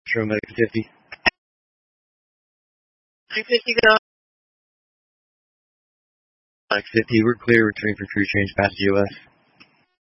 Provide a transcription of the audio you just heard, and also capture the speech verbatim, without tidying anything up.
True Medic fifty. three fifty, go. Medic fifty, we're clear, returning for crew change past U S.